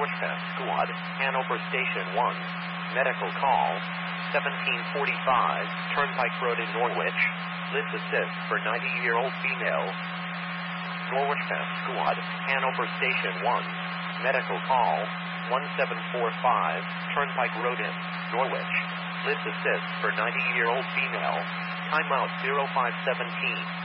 Norwich Pest Squad, Hanover Station 1. Medical call, 1745, Turnpike Road in Norwich. Lift assist for 90-year-old female. Norwich Pest Squad, Hanover Station 1. Medical call, 1745, Turnpike Road in Norwich. Lift assist for 90-year-old female. Timeout 0517.